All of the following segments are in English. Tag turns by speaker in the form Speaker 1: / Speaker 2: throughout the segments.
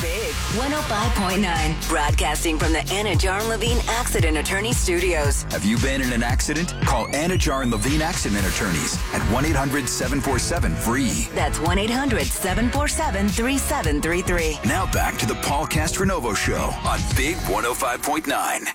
Speaker 1: Big 105.9. Broadcasting from the Anna Jar Levine Accident Attorney Studios.
Speaker 2: Have you been in an accident? Call Anna Jar and Levine Accident Attorneys at 1-800-747-FREE.
Speaker 1: That's 1-800-747-3733.
Speaker 2: Now back to the Paul Castronovo Show on Big 105.9.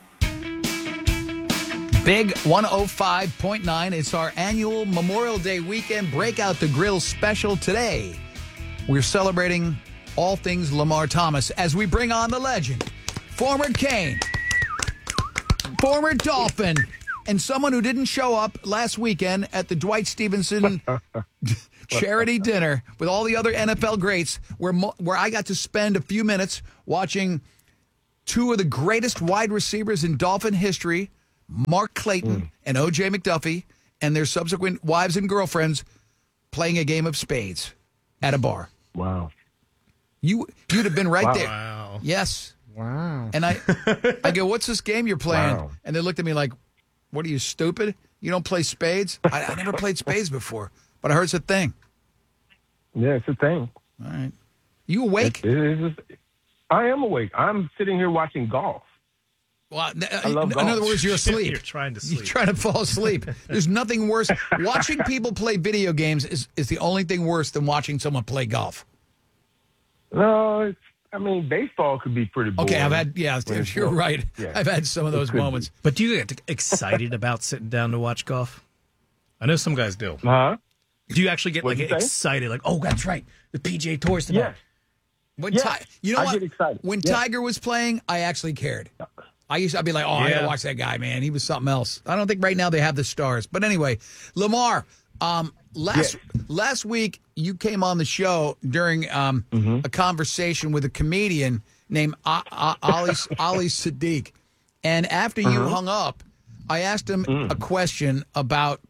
Speaker 3: Big 105.9. It's our annual Memorial Day weekend Breakout the Grill special today. We're celebrating all things Lamar Thomas as we bring on the legend, former Cane, former Dolphin, and someone who didn't show up last weekend at the Dwight Stevenson charity dinner with all the other NFL greats, where I got to spend a few minutes watching two of the greatest wide receivers in Dolphin history, Mark Clayton and O.J. McDuffie, and their subsequent wives and girlfriends playing a game of spades at a bar.
Speaker 4: Wow.
Speaker 3: You'd have been right there.
Speaker 5: Wow.
Speaker 3: Yes.
Speaker 4: Wow.
Speaker 3: And I go, what's this game you're playing?
Speaker 4: Wow.
Speaker 3: And they looked at me like, what are you, stupid? You don't play spades? I never played spades before, but I heard it's a thing.
Speaker 4: Yeah, it's a thing.
Speaker 3: All right. You awake?
Speaker 4: I am awake. I'm sitting here watching golf.
Speaker 3: Well,
Speaker 4: I love
Speaker 3: in
Speaker 4: golf.
Speaker 3: other words, you're asleep.
Speaker 5: You're trying to sleep.
Speaker 3: You're trying to fall asleep. There's nothing worse. Watching people play video games is the only thing worse than watching someone play golf.
Speaker 4: No, baseball could be pretty boring.
Speaker 3: Okay, you're right.
Speaker 4: Yeah.
Speaker 3: I've had some of those moments.
Speaker 5: But do you get excited about sitting down to watch golf? I know some guys do.
Speaker 4: Huh?
Speaker 5: Do you actually get
Speaker 4: What'd you say?
Speaker 5: excited? Like, oh, that's right. The PGA Tour's tonight.
Speaker 4: Yes.
Speaker 3: You know
Speaker 4: I
Speaker 3: what?
Speaker 4: get excited.
Speaker 3: When
Speaker 4: Yes.
Speaker 3: Tiger was playing, I actually cared. I'd be like, I gotta watch that guy, man. He was something else. I don't think right now they have the stars. But anyway, Lamar, last week you came on the show during a conversation with a comedian named Ali Sadiq. And after you hung up, I asked him a question about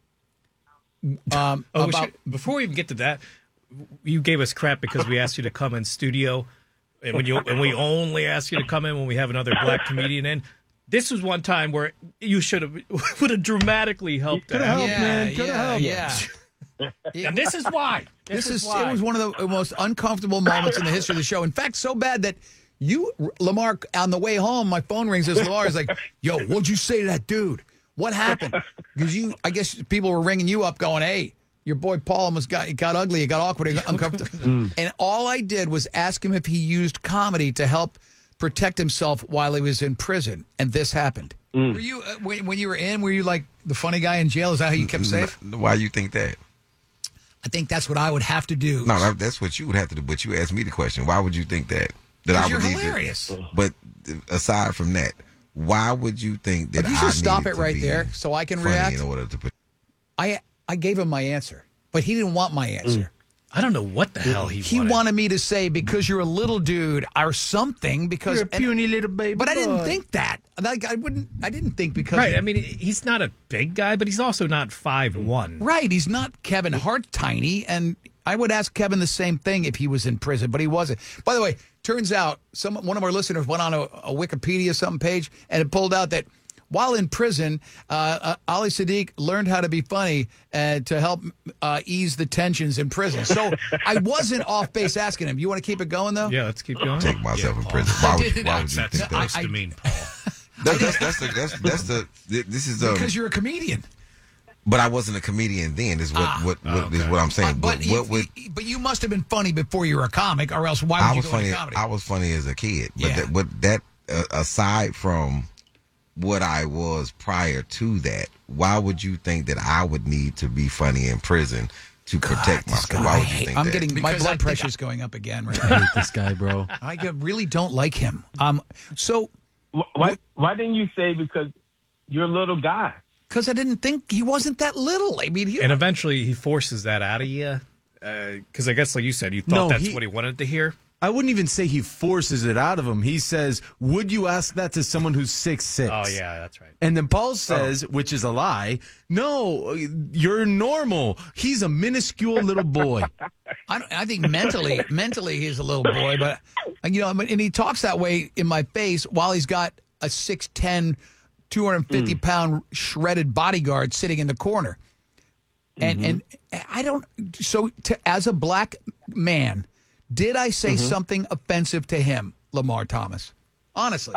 Speaker 5: before we even get to that, you gave us crap because we asked you to come in studio, and we only ask you to come in when we have another black comedian in. This was one time where you would have dramatically helped out.
Speaker 3: Yeah.
Speaker 5: And this is why. It
Speaker 3: was one of the most uncomfortable moments in the history of the show. In fact, so bad that Lamar, on the way home, my phone rings. Lamar is like, "Yo, what'd you say to that dude? What happened?" Because I guess people were ringing you up, going, "Hey, your boy Paul almost got ugly, it got awkward, it got uncomfortable." And all I did was ask him if he used comedy to help protect himself while he was in prison, and this happened. Were you when you were in? Were you like the funny guy in jail? Is that how you kept safe?
Speaker 6: Why you think that?
Speaker 3: I think that's what I would have to do.
Speaker 6: No, that's what you would have to do. But you asked me the question. Why would you think that?
Speaker 3: Because you're hilarious.
Speaker 6: But aside from that, why would you think that?
Speaker 3: But you should stop it right there so I can react.
Speaker 6: In order to
Speaker 3: I gave him my answer, but he didn't want my answer.
Speaker 5: I don't know what the hell he
Speaker 3: wanted me to say because you're a little dude or something. Because
Speaker 5: you're a puny little baby.
Speaker 3: But I didn't think that. Like I didn't think because.
Speaker 5: Right. I mean, he's not a big guy, but he's also not 5'1".
Speaker 3: Right. He's not Kevin Hart tiny, and I would ask Kevin the same thing if he was in prison, but he wasn't. By the way, turns out one of our listeners went on a Wikipedia something page and it pulled out that while in prison, Ali Sadiq learned how to be funny to help ease the tensions in prison. So I wasn't off base asking him. You want to keep it going, though?
Speaker 5: Yeah, let's keep going.
Speaker 6: Take myself in prison. Why would you think
Speaker 5: That's
Speaker 6: that?
Speaker 5: supposed to mean, Paul.
Speaker 6: This is
Speaker 3: because you're a comedian.
Speaker 6: But I wasn't a comedian then. Is what I'm saying. But
Speaker 3: you must have been funny before you were a comic, or else why would you go into comedy?
Speaker 6: I was funny as a kid. But that aside from what I was prior to that, why would you think that I would need to be funny in prison to protect myself? Why would you think that?
Speaker 3: My blood pressure's going up again right
Speaker 7: I
Speaker 3: now.
Speaker 7: hate this guy, bro.
Speaker 3: I really don't like him. So
Speaker 4: why didn't you say because you're a little guy?
Speaker 3: Because I didn't think he wasn't that little. I mean,
Speaker 5: and eventually he forces that out of you. Because I guess, like you said, you thought that's what he wanted to hear.
Speaker 7: I wouldn't even say he forces it out of him. He says, would you ask that to someone who's 6'6"?
Speaker 5: Oh, yeah, that's right.
Speaker 7: And then Paul says, which is a lie, no, you're normal. He's a minuscule little boy.
Speaker 3: I think mentally he's a little boy, but, and he talks that way in my face while he's got a 6'10", 250-pound shredded bodyguard sitting in the corner. And I don't – so as a black man – Did I say
Speaker 4: Mm-hmm.
Speaker 3: something offensive to him, Lamar Thomas? Honestly.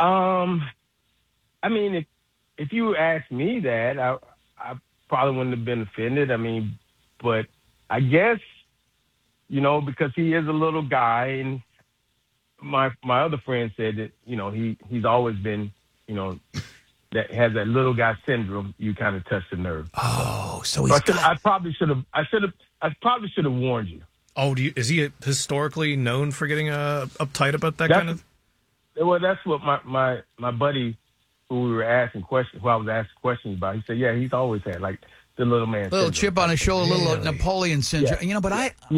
Speaker 4: I mean, if you asked me that, I probably wouldn't have been offended. I mean, but I guess, because he is a little guy, and my other friend said that, he's always been, that has that little guy syndrome. You kind of touch the nerve.
Speaker 3: Oh, so
Speaker 4: So
Speaker 3: he's
Speaker 4: I probably should have warned you.
Speaker 5: Oh, is he historically known for getting uptight about that kind of?
Speaker 4: Well, that's what my buddy who we were asking questions, who I was asking questions about, he said, yeah, he's always had like the little man
Speaker 3: little
Speaker 4: syndrome.
Speaker 3: chip on his shoulder, little Napoleon syndrome.
Speaker 4: Yeah.
Speaker 3: But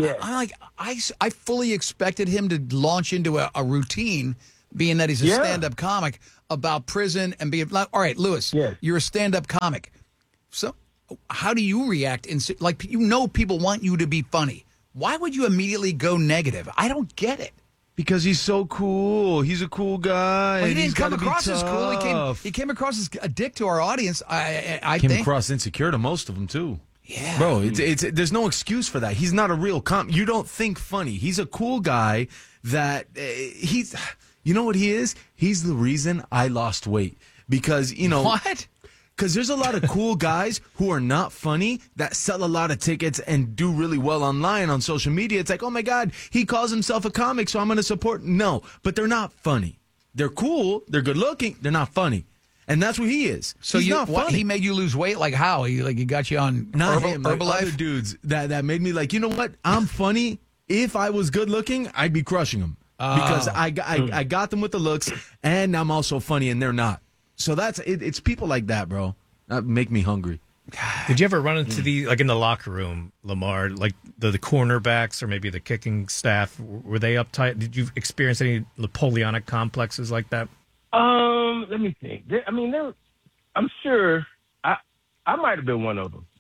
Speaker 3: I fully expected him to launch into a routine, being that he's a stand-up comic, about prison and being like, all right, Lewis, you're a stand-up comic. So how do you react? People want you to be funny. Why would you immediately go negative? I don't get it.
Speaker 7: Because he's so cool. He's a cool guy.
Speaker 3: Well, he
Speaker 7: and he's
Speaker 3: didn't come
Speaker 7: gotta be
Speaker 3: across as cool.
Speaker 7: tough.
Speaker 3: He came across as a dick to our audience. I
Speaker 7: Came
Speaker 3: think.
Speaker 7: across insecure to most of them too.
Speaker 3: Yeah,
Speaker 7: bro. It's there's no excuse for that. He's not a real You don't think funny. He's a cool guy. That he's. You know what he is? He's the reason I lost weight because
Speaker 3: what.
Speaker 7: Because there's a lot of cool guys who are not funny that sell a lot of tickets and do really well online on social media. It's like, oh, my God, he calls himself a comic, so I'm going to support. No, but they're not funny. They're cool. They're good looking. They're not funny. And that's what he is.
Speaker 3: So
Speaker 7: he's not funny.
Speaker 3: He made you lose weight? Like how? He got you on Herbalife?
Speaker 7: Other dudes that made me like, you know what? I'm funny. If I was good looking, I'd be crushing them. Because I got them with the looks, and I'm also funny, and they're not. So it's people like that, bro, that make me hungry.
Speaker 5: Did you ever run into in the locker room, Lamar, like the cornerbacks or maybe the kicking staff? Were they uptight? Did you experience any Napoleonic complexes like that?
Speaker 4: Let me think. I'm sure I might have been one of them.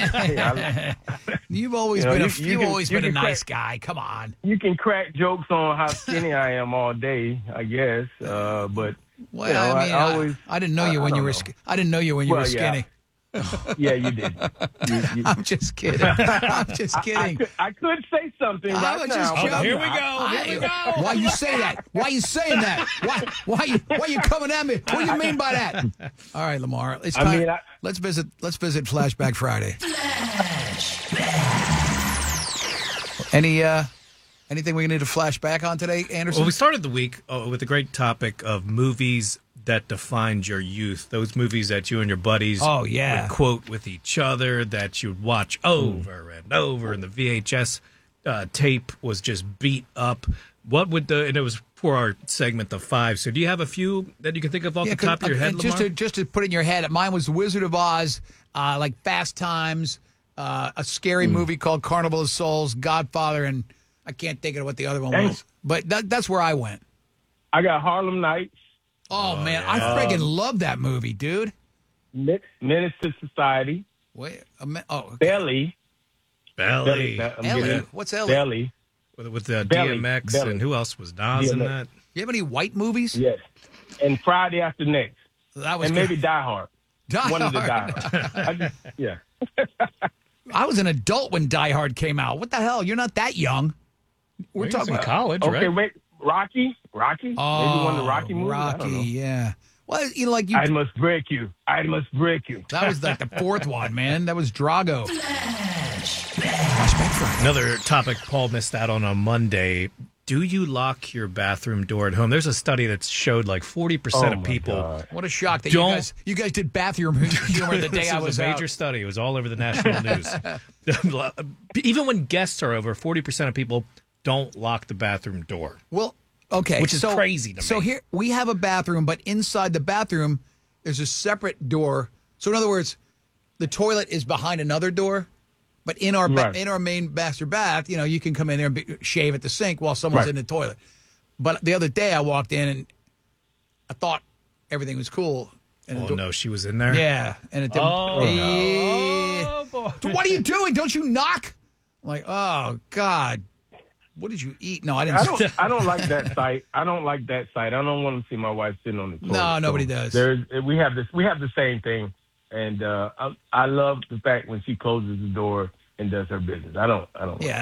Speaker 3: You've always been a nice guy. Come on.
Speaker 4: You can crack jokes on how skinny I am all day, I guess. But
Speaker 3: well, I didn't know you when you were. I didn't know you when you were skinny.
Speaker 4: Yeah, you did.
Speaker 3: I'm just kidding. I'm just kidding.
Speaker 4: I could say something right now.
Speaker 5: Here we go.
Speaker 3: Why you say that? Why you saying that? Why you coming at me? What do you mean by that? All right, Lamar. It's time. Let's visit Flashback Friday. Anything we need to flash back on today, Anderson?
Speaker 5: Well, we started the week with a great topic of movies that defined your youth. Those movies that you and your buddies would quote with each other, that you'd watch over and over, and the VHS tape was just beat up. And it was for our segment, The Five. So do you have a few that you can think of off the top of your head, Lamar?
Speaker 3: Just to put it in your head, mine was The Wizard of Oz, like Fast Times, a scary movie called Carnival of Souls, Godfather, and I can't think of what the other one was. But that's where I went.
Speaker 4: I got Harlem Nights.
Speaker 3: Oh, man. I friggin' love that movie, dude.
Speaker 4: Menace to Society.
Speaker 3: Wait,
Speaker 4: Belly.
Speaker 3: What's Ellie?
Speaker 4: Belly.
Speaker 5: With DMX
Speaker 4: Belly.
Speaker 5: And who else was Nas in that?
Speaker 3: You have any white movies?
Speaker 4: Yes. And Friday After Next.
Speaker 3: That was
Speaker 4: and
Speaker 3: good.
Speaker 4: maybe Die Hard. One of the Die Hard.
Speaker 3: I was an adult when Die Hard came out. What the hell? You're not that young.
Speaker 5: We're talking about college, right?
Speaker 4: Okay, wait. Rocky?
Speaker 3: Oh,
Speaker 4: maybe one of the Rocky movies?
Speaker 3: Rocky,
Speaker 4: I don't know.
Speaker 3: yeah. Well,
Speaker 4: I must break you. I must break you.
Speaker 3: That was like the fourth one, man. That was Drago. Flashback Friday.
Speaker 5: Another topic Paul missed out on Monday. Do you lock your bathroom door at home? There's a study that showed like 40% of people.
Speaker 4: God.
Speaker 3: What a shock that
Speaker 5: Don't-
Speaker 3: you guys did bathroom humor the day
Speaker 5: This
Speaker 3: I
Speaker 5: was
Speaker 3: was
Speaker 5: a
Speaker 3: out.
Speaker 5: major study. It was all over the national news. Even when guests are over, 40% of people don't lock the bathroom door.
Speaker 3: Well, okay.
Speaker 5: Which is crazy to me.
Speaker 3: So here we have a bathroom, but inside the bathroom, there's a separate door. So in other words, the toilet is behind another door, but in our in our main master bath, you can come in there and shave at the sink while someone's in the toilet. But the other day I walked in and I thought everything was cool. And
Speaker 5: no, she was in there?
Speaker 3: Yeah. And it didn't.
Speaker 5: Oh, boy.
Speaker 3: What are you doing? Don't you knock? I'm like, oh, God. What did you eat? No, I didn't.
Speaker 4: I don't like that site. I don't like that site. I don't want to see my wife sitting on the toilet.
Speaker 3: No, nobody does.
Speaker 4: We have the same thing, and I love the fact when she closes the door and does her business. I don't.
Speaker 3: Yeah,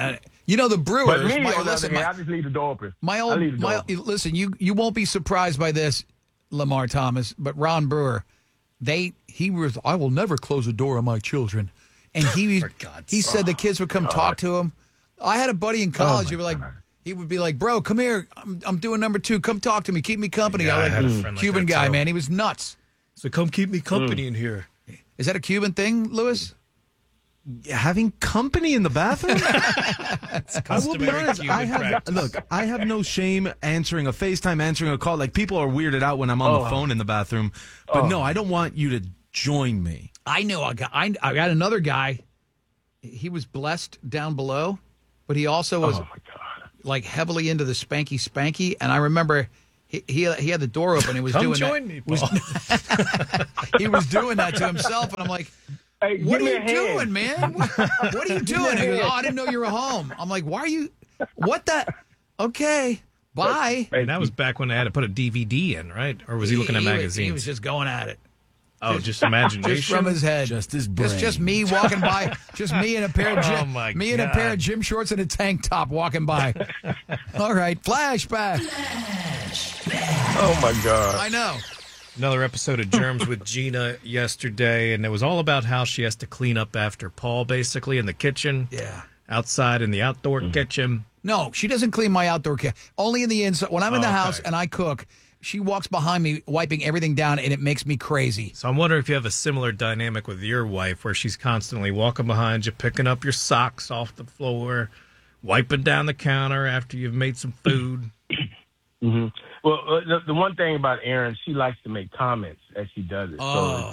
Speaker 3: You know, the Brewers.
Speaker 4: But me, on the other
Speaker 3: listen,
Speaker 4: hand, I just leave the door open.
Speaker 3: Listen, you won't be surprised by this, Lamar Thomas, but Ron Brewer, he was, I will never close a door on my children. And he said the kids would come talk to him. I had a buddy in college he would be like, bro, come here. I'm doing number 2. Come talk to me. Keep me company.
Speaker 5: Yeah, I had a friend like
Speaker 3: Cuban
Speaker 5: that,
Speaker 3: guy,
Speaker 5: too.
Speaker 3: man. He was nuts.
Speaker 5: So come keep me company in here.
Speaker 3: Is that a Cuban thing, Lewis?
Speaker 7: Having company in the bathroom? I will be honest.
Speaker 5: Cuban
Speaker 7: I have no shame answering a FaceTime, answering a call. Like, people are weirded out when I'm on the phone in the bathroom. But no, I don't want you to join me.
Speaker 3: I know a guy. I got another guy. He was blessed down below, but he also was like heavily into the spanky. And I remember he had the door open. He was doing
Speaker 5: join me, Paul.
Speaker 3: He was doing that to himself, and I'm like,
Speaker 4: Hey,
Speaker 3: what are
Speaker 4: give me
Speaker 3: you
Speaker 4: a hand.
Speaker 3: doing, man? What are you doing? He goes, I didn't know you were home. I'm like, why are you? What the? Okay, bye.
Speaker 5: And that was back when they had to put a DVD in, right? Or was he looking at magazines?
Speaker 3: He was just going at it.
Speaker 5: Oh, just imagination.
Speaker 3: Just from his head.
Speaker 7: Just his brain.
Speaker 3: Just me walking by. Just me in a pair of
Speaker 5: Oh,
Speaker 3: a pair of gym shorts and a tank top walking by. All right, flashback.
Speaker 4: Oh, my God.
Speaker 3: I know.
Speaker 5: Another episode of Germs with Gina yesterday, and it was all about how she has to clean up after Paul, basically, in the kitchen.
Speaker 3: Yeah.
Speaker 5: Outside in the outdoor kitchen.
Speaker 3: No, she doesn't clean my outdoor kitchen. Only in the inside. When I'm in the house and I cook, she walks behind me, wiping everything down, and it makes me crazy.
Speaker 5: So I'm wondering if you have a similar dynamic with your wife, where she's constantly walking behind you, picking up your socks off the floor, wiping down the counter after you've made some food.
Speaker 4: Mm-hmm. Well, the one thing about Erin, she likes to make comments as she does it.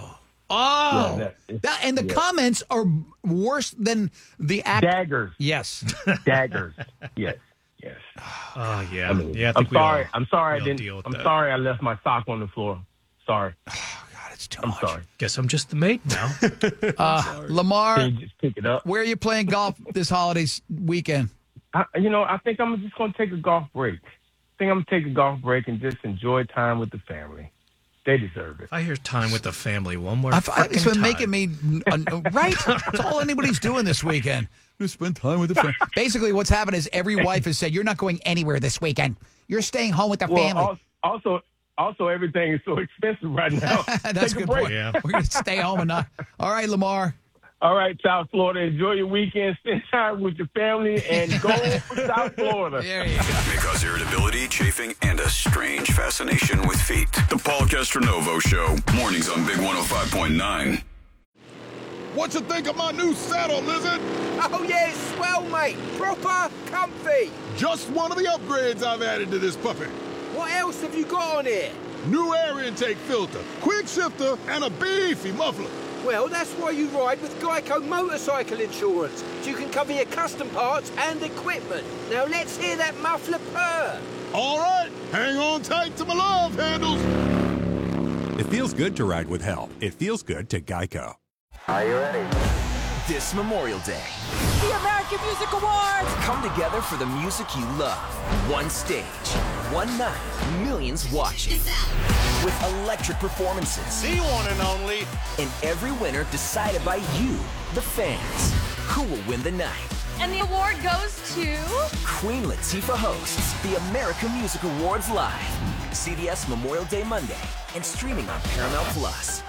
Speaker 3: And the comments are worse than the act.
Speaker 4: Daggers.
Speaker 3: Yes.
Speaker 4: Daggers. Yes.
Speaker 5: Oh, yeah.
Speaker 4: I mean,
Speaker 5: yeah, I
Speaker 4: I'm
Speaker 5: think
Speaker 4: sorry.
Speaker 5: we
Speaker 4: I'm sorry.
Speaker 5: all deal with
Speaker 4: I'm
Speaker 5: that.
Speaker 4: sorry. I left my sock on the floor. Sorry.
Speaker 3: Oh, God, it's too
Speaker 4: I'm
Speaker 3: much.
Speaker 4: sorry.
Speaker 5: Guess I'm just the maid now.
Speaker 3: Lamar,
Speaker 4: Can you just pick it up?
Speaker 3: where are you playing golf this holiday weekend?
Speaker 4: I think I'm just going to take a golf break. I think I'm going to take a golf break and just enjoy time with the family. They deserve it.
Speaker 5: I hear time with the family one more
Speaker 3: It's
Speaker 5: freaking
Speaker 3: been
Speaker 5: time.
Speaker 3: making me right. That's all anybody's doing this weekend. Just spend time with the family. Basically, what's happened is every wife has said, "You're not going anywhere this weekend. You're staying home with the family."
Speaker 4: Also, everything is so expensive right now.
Speaker 3: That's a good point.
Speaker 5: Yeah.
Speaker 3: We're going to stay home and not. All right, Lamar.
Speaker 4: All right, South Florida. Enjoy your weekend. Spend time with your family and go for South Florida.
Speaker 3: There you go.
Speaker 2: May cause irritability, chafing, and a strange fascination with feet. The Paul Castronovo Show. Mornings on Big 105.9.
Speaker 8: What you think of my new saddle, Lizard?
Speaker 9: Oh, yeah, it's swell, mate. Proper comfy.
Speaker 8: Just one of the upgrades I've added to this puppy.
Speaker 9: What else have you got on here?
Speaker 8: New air intake filter, quick shifter, and a beefy muffler.
Speaker 9: Well, that's why you ride with Geico Motorcycle Insurance, so you can cover your custom parts and equipment. Now let's hear that muffler purr.
Speaker 8: All right, hang on tight to my love handles.
Speaker 10: It feels good to ride with help. It feels good to Geico.
Speaker 9: Are you ready?
Speaker 11: This Memorial Day,
Speaker 12: the American Music Awards
Speaker 11: come together for the music you love. One stage, one night, millions watching. With electric performances.
Speaker 8: The one and only.
Speaker 11: And every winner decided by you, the fans. Who will win the night?
Speaker 12: And the award goes to...
Speaker 11: Queen Latifah hosts the American Music Awards live. CBS Memorial Day Monday and streaming on Paramount Plus.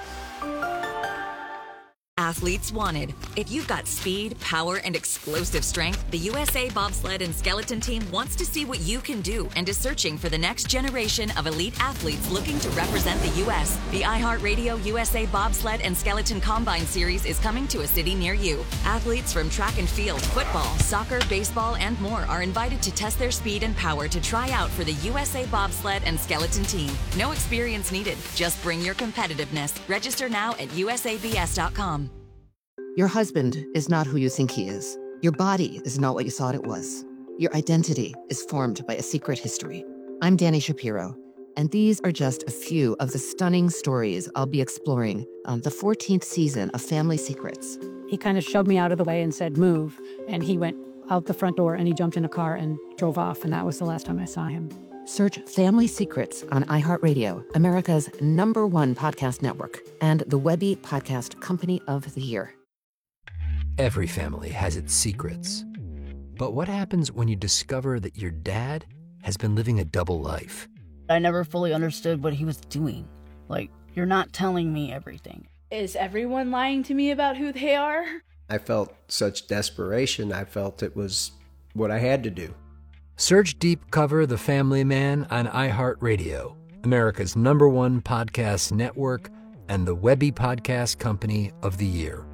Speaker 13: Athletes wanted. If you've got speed, power, and explosive strength, the USA Bobsled and Skeleton Team wants to see what you can do and is searching for the next generation of elite athletes looking to represent the U.S. The iHeartRadio USA Bobsled and Skeleton Combine Series is coming to a city near you. Athletes from track and field, football, soccer, baseball, and more are invited to test their speed and power to try out for the USA Bobsled and Skeleton Team. No experience needed. Just bring your competitiveness. Register now at usabs.com.
Speaker 14: Your husband is not who you think he is. Your body is not what you thought it was. Your identity is formed by a secret history. I'm Dani Shapiro, and these are just a few of the stunning stories I'll be exploring on the 14th season of Family Secrets.
Speaker 15: He kind of shoved me out of the way and said, move. And he went out the front door and he jumped in a car and drove off. And that was the last time I saw him.
Speaker 14: Search Family Secrets on iHeartRadio, America's #1 podcast network, and the Webby Podcast Company of the Year.
Speaker 16: Every family has its secrets. But what happens when you discover that your dad has been living a double life?
Speaker 17: I never fully understood what he was doing. Like, you're not telling me everything.
Speaker 12: Is everyone lying to me about who they are?
Speaker 18: I felt such desperation. I felt it was what I had to do.
Speaker 16: Search Deep Cover The Family Man on iHeartRadio, America's #1 podcast network and the Webby Podcast Company of the Year.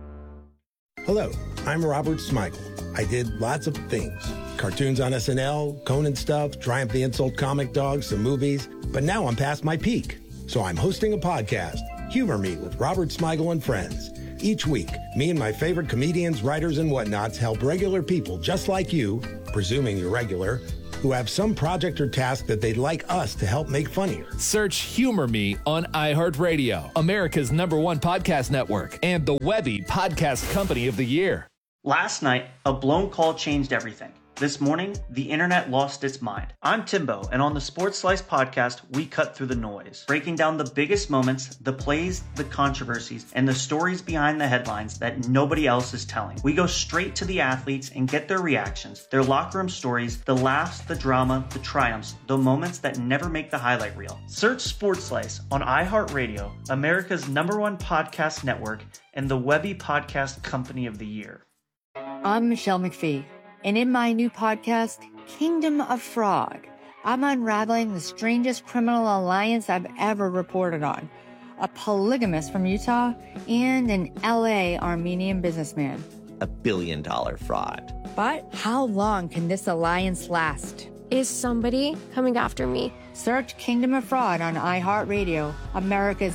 Speaker 19: Hello, I'm Robert Smigel. I did lots of things. Cartoons on SNL, Conan stuff, Triumph the Insult Comic Dog, some movies. But now I'm past my peak. So I'm hosting a podcast, Humor Me with Robert Smigel and Friends. Each week, me and my favorite comedians, writers, and whatnots help regular people just like you, presuming you're regular, who have some project or task that they'd like us to help make funnier.
Speaker 20: Search Humor Me on iHeartRadio, America's #1 podcast network, and the Webby Podcast Company of the Year.
Speaker 21: Last night, a blown call changed everything. This morning, the internet lost its mind. I'm Timbo, and on the Sports Slice podcast, we cut through the noise, breaking down the biggest moments, the plays, the controversies, and the stories behind the headlines that nobody else is telling. We go straight to the athletes and get their reactions, their locker room stories, the laughs, the drama, the triumphs, the moments that never make the highlight reel. Search Sports Slice on iHeartRadio, America's #1 podcast network, and the Webby Podcast Company of the Year.
Speaker 22: I'm Michelle McPhee. And in my new podcast, Kingdom of Frog, I'm unraveling the strangest criminal alliance I've ever reported on. A polygamist from Utah and an LA Armenian businessman.
Speaker 23: $1 billion fraud.
Speaker 22: But how long can this alliance last?
Speaker 24: Is somebody coming after me?
Speaker 22: Search Kingdom of Fraud on iHeartRadio, America's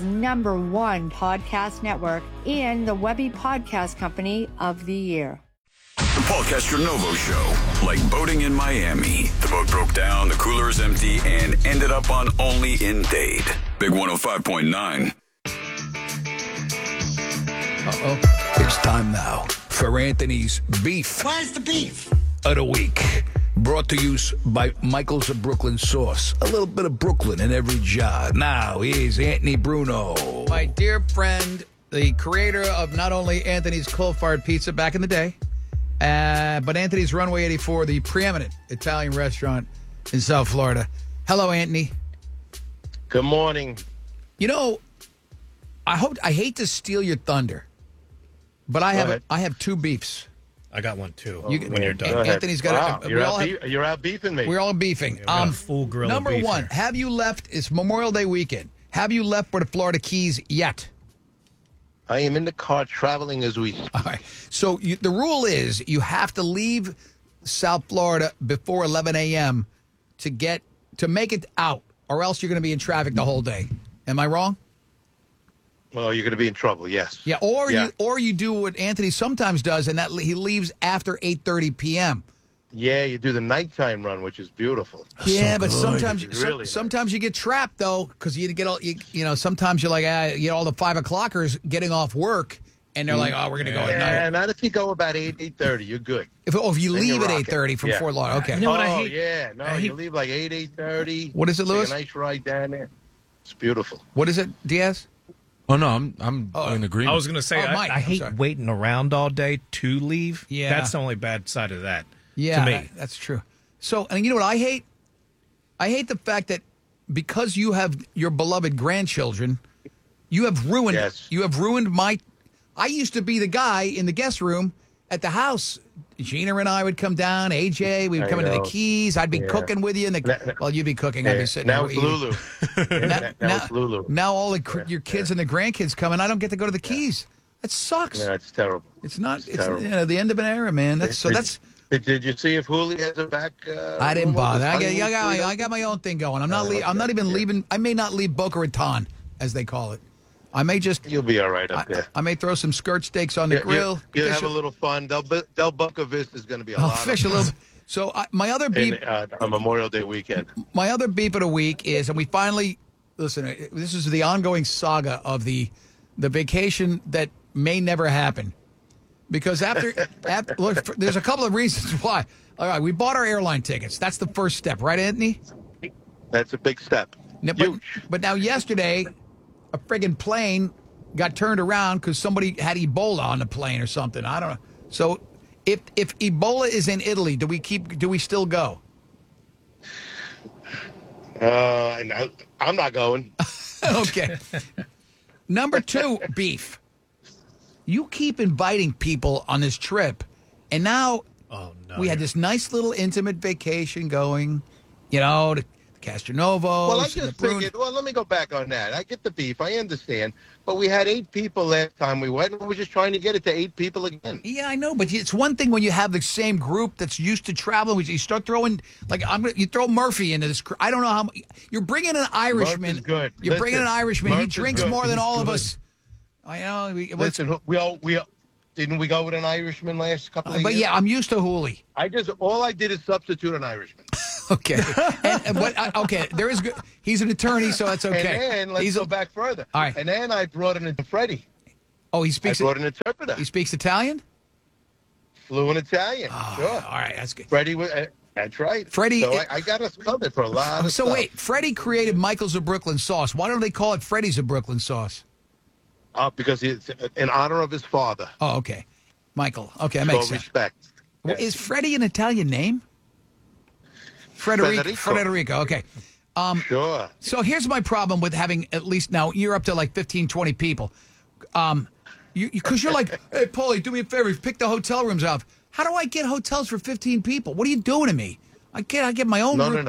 Speaker 22: #1 podcast network, and the Webby Podcast Company of the Year.
Speaker 2: The Paul Castronovo Show. Like boating in Miami. The boat broke down, the cooler is empty, and ended up on only in Dade. Big 105.9.
Speaker 3: It's time now for Anthony's Beef.
Speaker 25: Where's the beef?
Speaker 3: Of the week. Brought to you by Michael's of Brooklyn Sauce. A little bit of Brooklyn in every jar. Now, here's Anthony Bruno. My dear friend, the creator of not only Anthony's Coal-Fired Pizza back in the day, but Anthony's Runway 84, the preeminent Italian restaurant in South Florida. Hello, Anthony.
Speaker 26: Good morning.
Speaker 3: You know, I hate to steal your thunder, but I have two beefs.
Speaker 5: I got one too.
Speaker 3: When you're done, Anthony's got.
Speaker 26: Wow, you're out beefing me.
Speaker 3: We're all beefing.
Speaker 5: Full grill.
Speaker 3: Number
Speaker 5: of beef
Speaker 3: one,
Speaker 5: here.
Speaker 3: have you left? It's Memorial Day weekend. Have you left for the Florida Keys yet?
Speaker 26: I am in the car traveling as we speak.
Speaker 3: All right. So the rule is you have to leave South Florida before 11 a.m. to make it out, or else you're going to be in traffic the whole day. Am I wrong?
Speaker 26: Well, you're going to be in trouble. Yes.
Speaker 3: Yeah. Or you do what Anthony sometimes does, and that he leaves after 8:30 p.m.
Speaker 26: Yeah, you do the nighttime run, which is beautiful.
Speaker 3: Yeah, but sometimes you get trapped though, because you get all sometimes you're like all the 5 o'clockers getting off work, and they're like, oh, we're gonna go at night.
Speaker 26: Yeah, not if you go about 8:30, you're good.
Speaker 3: If you leave at 8:30 from Fort Lauderdale, okay.
Speaker 5: You know what I hate?
Speaker 26: Yeah, no, you leave like 8:30.
Speaker 3: What is it, Lewis?
Speaker 26: Take a nice ride down there. It's beautiful.
Speaker 3: What is it, Diaz?
Speaker 7: Oh no, I'm in agreement.
Speaker 5: I was going to say I hate waiting around all day to leave.
Speaker 3: Yeah,
Speaker 5: that's the only bad side of that.
Speaker 3: Yeah,
Speaker 5: to me.
Speaker 3: That's true. So, and you know what I hate? I hate the fact that because you have your beloved grandchildren, you have ruined.
Speaker 26: Yes.
Speaker 3: You have ruined my. I used to be the guy in the guest room at the house. Gina and I would come down. AJ, we would come into the Keys. I'd be cooking with you. Well, you'd be cooking. I'd be sitting
Speaker 26: now
Speaker 3: there.
Speaker 26: It's Lulu. now it's Lulu.
Speaker 3: Now all your kids and the grandkids come, and I don't get to go to the Keys. That sucks.
Speaker 26: Yeah, it's terrible.
Speaker 3: It's not. It's
Speaker 26: terrible.
Speaker 3: The end of an era, man.
Speaker 26: Did you see if Hooli has a back?
Speaker 3: I didn't bother. I got my own thing going. I'm not. I'm not even leaving. I may not leave Boca Raton, as they call it. I may just.
Speaker 26: You'll be all right up there.
Speaker 3: I may throw some skirt steaks on the grill.
Speaker 26: You'll have a little fun. Del Boca Vista is going to be a lot.
Speaker 3: I'll fish a little. So my other beef
Speaker 26: on Memorial Day weekend.
Speaker 3: My other beef of the week is, and we finally listen. This is the ongoing saga of the vacation that may never happen, because after look, there's a couple of reasons why. All right, we bought our airline tickets. That's the first step, right, Anthony?
Speaker 26: That's a big step.
Speaker 3: But now yesterday, a friggin' plane got turned around because somebody had Ebola on the plane or something. I don't know. So If Ebola is in Italy, do we still go?
Speaker 26: I'm not going.
Speaker 3: Okay. Number 2, beef. You keep inviting people on this trip, and now we had this nice little intimate vacation going, to Castronovo.
Speaker 26: Well, I just figured, let me go back on that. I get the beef. I understand. But we had 8 people last time we went, and we're just trying to get it to 8 people again.
Speaker 3: Yeah, I know, but it's one thing when you have the same group that's used to traveling. You start throwing, you throw Murphy into this. I don't know how you're bringing an Irishman.
Speaker 26: Good.
Speaker 3: You're bringing an Irishman. He drinks
Speaker 26: good.
Speaker 3: more than all of
Speaker 26: good.
Speaker 3: us. I know.
Speaker 26: Listen, we didn't we go with an Irishman last couple of years?
Speaker 3: But yeah, I'm used to Hooley.
Speaker 26: All I did is substitute an Irishman.
Speaker 3: Okay. Okay. There is good. He's an attorney, so that's okay.
Speaker 26: And then let's go back further.
Speaker 3: All right.
Speaker 26: And then I brought in Freddie.
Speaker 3: Oh, he speaks.
Speaker 26: I brought an interpreter.
Speaker 3: He speaks Italian.
Speaker 26: Fluent Italian. Sure.
Speaker 3: All right, that's good.
Speaker 26: Freddie was. That's right.
Speaker 3: Freddie.
Speaker 26: So I got us covered for a lot of stuff.
Speaker 3: So wait, Freddie created Michael's of Brooklyn sauce. Why don't they call it Freddie's of Brooklyn sauce?
Speaker 26: Because it's in honor of his father.
Speaker 3: Oh, okay. Michael. Okay, that makes sense.
Speaker 26: Respect.
Speaker 3: Well, is Freddie an Italian name? Federico. Okay.
Speaker 26: Sure.
Speaker 3: So here's my problem with having at least now you're up to like 15, 20 people. Because you're like, hey, Paulie, do me a favor, pick the hotel rooms out. How do I get hotels for 15 people? What are you doing to me? I get my own room.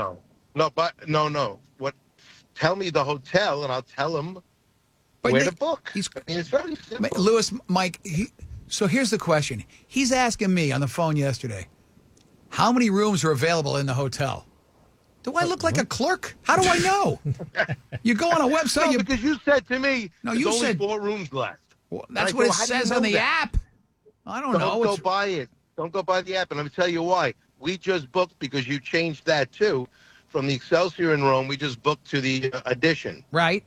Speaker 26: No. What? Tell me the hotel, and I'll tell him where to book. It's very simple.
Speaker 3: Lewis, Mike, so here's the question. He's asking me on the phone yesterday, how many rooms are available in the hotel? Do I look like a clerk? How do I know? You go on a website.
Speaker 26: Because you said to me,
Speaker 3: there's
Speaker 26: you
Speaker 3: only
Speaker 26: said 4 rooms left.
Speaker 3: Well, that's what it says on the app. I don't know.
Speaker 26: Don't go buy it. Don't go buy the app. And I'm going to tell you why. We just booked because you changed that too. From the Excelsior in Rome, we just booked to the Edition.
Speaker 3: Right.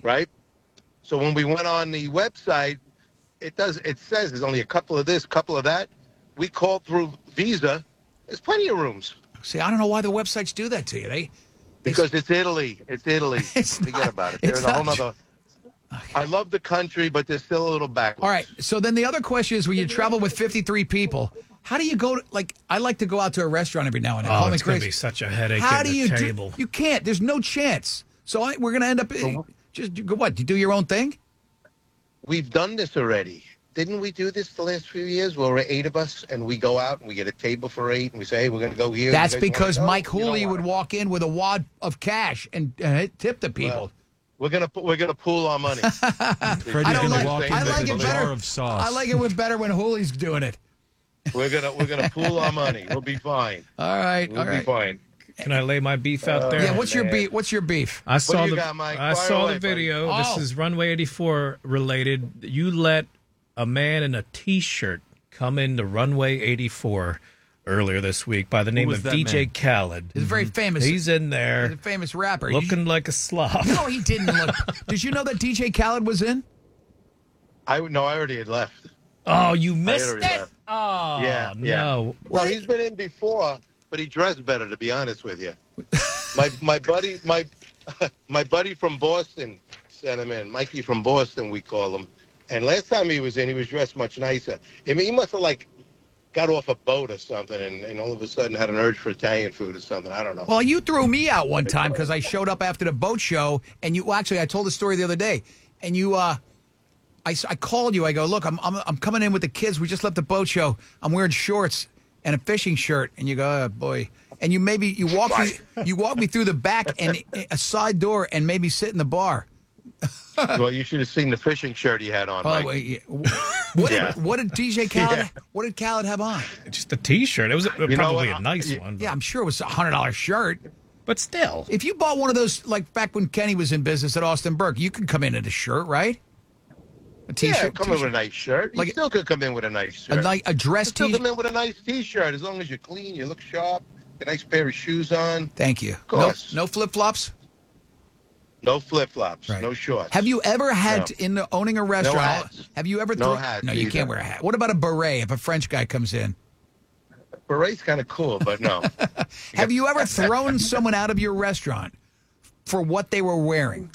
Speaker 26: So when we went on the website, it says there's only a couple of this, couple of that. We called through Visa. There's plenty of rooms.
Speaker 3: See, I don't know why the websites do that to you.
Speaker 26: Because it's Italy. It's Italy. Forget about it. There's a whole other. I love the country, but they're still a little backwards.
Speaker 3: All right. So then the other question is, when you travel with 53 people, how do you go? I like to go out to a restaurant every now and then.
Speaker 5: Oh, it's going to be such a headache.
Speaker 3: How
Speaker 5: do
Speaker 3: you
Speaker 5: table.
Speaker 3: You can't. There's no chance. So we're going to end up just what? You do your own thing?
Speaker 26: We've done this already. Didn't we do this the last few years? Where we're 8 of us, and we go out and we get a table for 8, and we say, hey, we're going to go here.
Speaker 3: That's because Mike Hooley would walk in with a wad of cash and tip the people.
Speaker 26: Well, we're gonna pool our money.
Speaker 7: Freddie's gonna walk in with a jar of sauce.
Speaker 3: I like it better when Hooley's doing it.
Speaker 26: We're gonna pool our money. We'll be fine.
Speaker 3: All right.
Speaker 26: We'll be fine.
Speaker 5: Can I lay my beef out there?
Speaker 3: Yeah. What's your beef? What's your beef?
Speaker 5: I saw
Speaker 26: I
Speaker 5: saw the video.
Speaker 3: Buddy.
Speaker 5: This is Runway 84 related. You let a man in a T-shirt come into Runway 84 earlier this week by the name of DJ Khaled.
Speaker 3: He's very famous.
Speaker 5: He's in there.
Speaker 3: He's a famous rapper.
Speaker 5: Looking like a slob.
Speaker 3: No, he didn't look. Did you know that DJ Khaled was in?
Speaker 26: I already had left.
Speaker 5: Oh, you missed it?
Speaker 26: Left.
Speaker 5: Oh,
Speaker 26: yeah.
Speaker 5: No.
Speaker 26: Well, he's been in before, but he dressed better, to be honest with you. my buddy from Boston sent him in. Mikey from Boston, we call him. And last time he was in, he was dressed much nicer. I mean, he must have got off a boat or something and all of a sudden had an urge for Italian food or something. I don't know.
Speaker 3: Well, you threw me out one time because I showed up after the boat show, and I told the story the other day, and I called you. I go, look, I'm coming in with the kids. We just left the boat show. I'm wearing shorts and a fishing shirt, and you go, oh boy, and you walk me through the back and a side door and made me sit in the bar.
Speaker 26: Well, you should have seen the fishing shirt he had on.
Speaker 3: Oh, wait, what did DJ Khaled? Yeah. What did Khaled have on?
Speaker 5: Just a T-shirt. It was probably a nice one.
Speaker 3: Yeah, I'm sure it was a $100 shirt.
Speaker 5: But still,
Speaker 3: if you bought one of those, like back when Kenny was in business at Austin Burke, you could come in a shirt, right? A T-shirt.
Speaker 26: Yeah, come in with a nice shirt. You still could come in with a nice shirt.
Speaker 3: A dress
Speaker 26: T-shirt. Come in with a nice T-shirt as long as you're clean, you look sharp, a nice pair of shoes on.
Speaker 3: Thank you.
Speaker 26: Of course.
Speaker 3: No flip-flops?
Speaker 26: No flip-flops,
Speaker 3: right.
Speaker 26: No shorts.
Speaker 3: Have you ever had, in owning a restaurant,
Speaker 26: no hats.
Speaker 3: Have you ever
Speaker 26: No hats
Speaker 3: No, you
Speaker 26: either.
Speaker 3: can't wear a hat. What about a beret if a French guy comes in?
Speaker 26: Beret's kind of cool, but no.
Speaker 3: Have you ever thrown someone out of your restaurant for what they were wearing?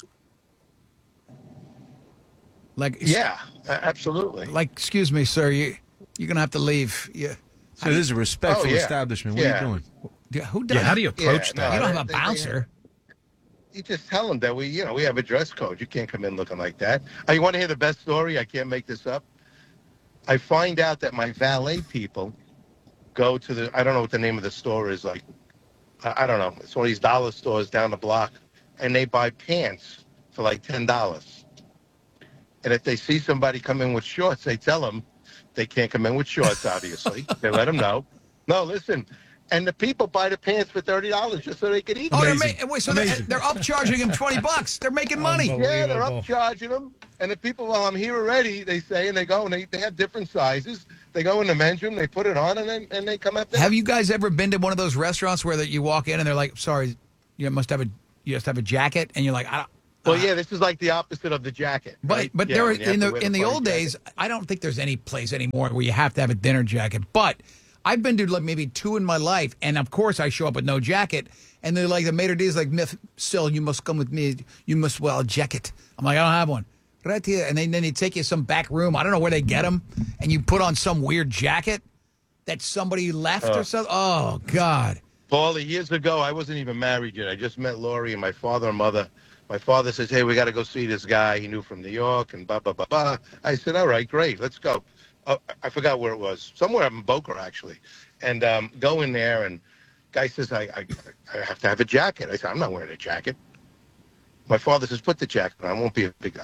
Speaker 26: Yeah, absolutely.
Speaker 3: Like, excuse me, sir, you're going to have to leave.
Speaker 7: So this is a respectful establishment. What are you doing?
Speaker 3: Yeah, who does?
Speaker 5: How do you approach that?
Speaker 3: You don't have a bouncer.
Speaker 26: You just tell them that we have a dress code. You can't come in looking like that. You want to hear the best story? I can't make this up. I find out that my valet people go to I don't know what the name of the store is. Like, I don't know. It's one of these dollar stores down the block, and they buy pants for like $10. And if they see somebody come in with shorts, they tell them they can't come in with shorts. Obviously, they let them know. No, listen. And the people buy the pants for $30 just so they can eat them.
Speaker 3: They're upcharging him $20. They're making money.
Speaker 26: Yeah, they're upcharging them. And the people, well, I'm here already, they say, and they go, and they have different sizes. They go in the men's room, they put it on, and they come up there.
Speaker 3: Have you guys ever been to one of those restaurants where you walk in and they're like, sorry, you must have a jacket? And you're like, I don't.
Speaker 26: Well, yeah, this is like the opposite of the jacket.
Speaker 3: But there were, in the old days, I don't think there's any place anymore where you have to have a dinner jacket. But I've been to like maybe 2 in my life, and of course I show up with no jacket, and they're like, the maitre d' is like, Sil, you must come with me. You must wear a jacket. I'm like, I don't have one. Right here. And then they take you to some back room. I don't know where they get them, and you put on some weird jacket that somebody left or something. Oh, God.
Speaker 26: Paulie, years ago, I wasn't even married yet. I just met Lori and my father and mother. My father says, hey, we got to go see this guy he knew from New York, and blah, blah, blah, blah. I said, all right, great, let's go. I forgot where it was. Somewhere in Boca, actually. And go in there, and guy says, I have to have a jacket. I said, I'm not wearing a jacket. My father says, put the jacket on. I won't be a big...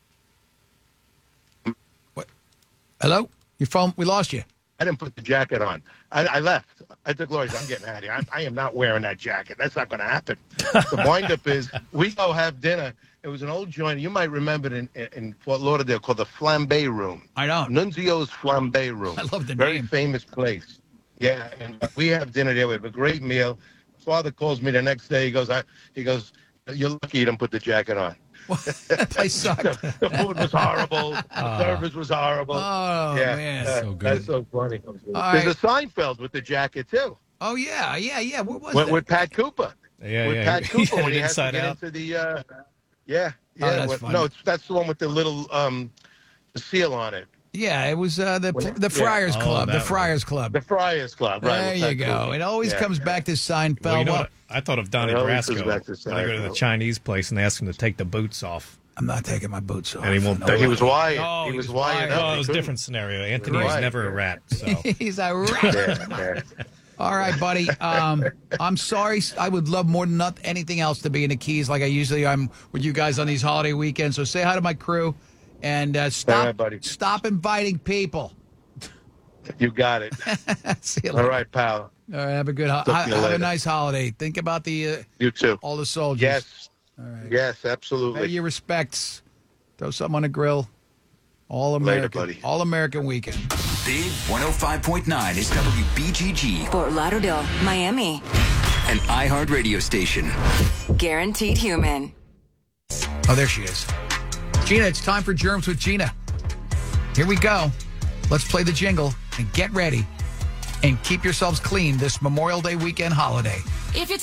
Speaker 3: What? Hello? Your phone? We lost you.
Speaker 26: I didn't put the jacket on. I left. I took Lori's. I'm getting out of here. I am not wearing that jacket. That's not going to happen. The wind-up is we go have dinner. It was an old joint. You might remember it in Fort Lauderdale called the Flambe Room.
Speaker 3: I know.
Speaker 26: Nunzio's Flambe Room.
Speaker 3: I love the
Speaker 26: Very
Speaker 3: name.
Speaker 26: famous place. Yeah, and we have dinner there. We have a great meal. Father calls me the next day. He goes, you're lucky you didn't put the jacket on.
Speaker 3: That place sucked.
Speaker 26: The food was horrible. The service was horrible.
Speaker 3: Oh,
Speaker 26: yeah,
Speaker 3: man.
Speaker 7: So good.
Speaker 26: That's so funny.
Speaker 3: All
Speaker 26: There's
Speaker 3: right.
Speaker 26: a Seinfeld with the jacket, too.
Speaker 3: Oh, yeah. What was that?
Speaker 26: With Pat Cooper.
Speaker 5: Yeah.
Speaker 26: Pat Cooper when he has to
Speaker 5: Inside
Speaker 26: get
Speaker 5: Out.
Speaker 26: into the... yeah.
Speaker 3: that's funny.
Speaker 26: No, that's the one with the little the seal on it.
Speaker 3: Yeah, it was the Friars Club. The Friars Club.
Speaker 26: The Friars Club, right.
Speaker 3: There
Speaker 26: with
Speaker 3: you
Speaker 26: Pat
Speaker 3: go.
Speaker 26: Cooper.
Speaker 3: It always comes back to Seinfeld.
Speaker 5: Well, you know what? I thought of Donnie
Speaker 26: It always goes
Speaker 5: Brasco
Speaker 26: back to
Speaker 5: when I go to the
Speaker 26: Seinfeld.
Speaker 5: Chinese place and they ask him to take the boots off.
Speaker 3: I'm not taking my boots off.
Speaker 5: And he won't.
Speaker 26: He was wired.
Speaker 5: Oh,
Speaker 26: he was wired.
Speaker 5: Oh, it was a different scenario. Anthony was
Speaker 26: Right.
Speaker 5: never a rat. So
Speaker 3: He's a rat. All right, buddy. I'm sorry. I would love more than anything else to be in the Keys like I usually am with you guys on these holiday weekends. So say hi to my crew and stop inviting people.
Speaker 26: You got it.
Speaker 3: See you
Speaker 26: All
Speaker 3: later.
Speaker 26: right, pal.
Speaker 3: All right, have a good
Speaker 26: Talk to you
Speaker 3: have a
Speaker 26: later.
Speaker 3: nice holiday. Think about the
Speaker 26: You too.
Speaker 3: all the soldiers.
Speaker 26: Yes.
Speaker 3: All right.
Speaker 26: Yes,
Speaker 3: Pay
Speaker 26: absolutely.
Speaker 3: your respects. Throw something on the grill. All
Speaker 26: Later,
Speaker 3: American.
Speaker 26: buddy.
Speaker 3: All American weekend.
Speaker 2: Big 105.9 is WBGG,
Speaker 13: Fort Lauderdale, Miami.
Speaker 2: an iHeart radio station.
Speaker 13: Guaranteed human.
Speaker 3: Oh, there she is. Gina, it's time for Germs with Gina. Here we go. Let's play the jingle and get ready and keep yourselves clean this Memorial Day weekend holiday.
Speaker 1: If it's